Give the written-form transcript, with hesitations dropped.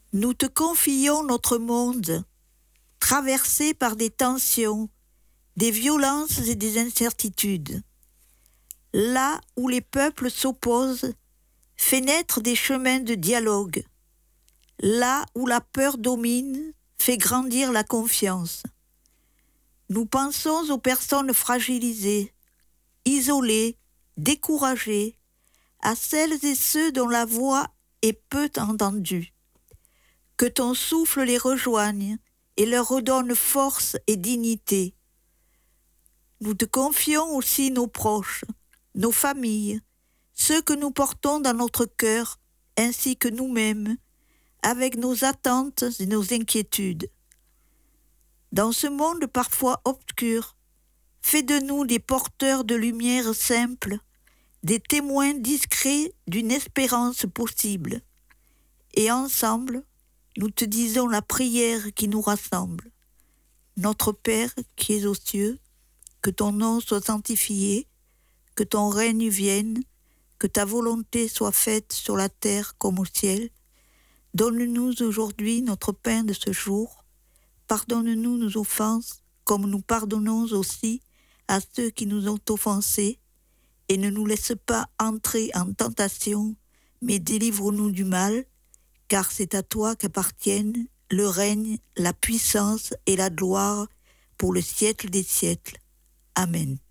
Nous te confions notre monde, traversé par des tensions, des violences et des incertitudes. Là où les peuples s'opposent, fais naître des chemins de dialogue. Là où la peur domine, fais grandir la confiance. Nous pensons aux personnes fragilisées, isolées, découragées, à celles et ceux dont la voix est peu entendue. Que ton souffle les rejoigne et leur redonne force et dignité. Nous te confions aussi nos proches, nos familles, ceux que nous portons dans notre cœur, ainsi que nous-mêmes, avec nos attentes et nos inquiétudes. Dans ce monde parfois obscur, fais de nous des porteurs de lumière simple, des témoins discrets d'une espérance possible. Et ensemble, nous te disons la prière qui nous rassemble. Notre Père qui es aux cieux, que ton nom soit sanctifié, que ton règne vienne, que ta volonté soit faite sur la terre comme au ciel. Donne-nous aujourd'hui notre pain de ce jour. Pardonne-nous nos offenses, comme nous pardonnons aussi à ceux qui nous ont offensés. Et ne nous laisse pas entrer en tentation, mais délivre-nous du mal, car c'est à toi qu'appartiennent le règne, la puissance et la gloire pour le siècle des siècles. Amen.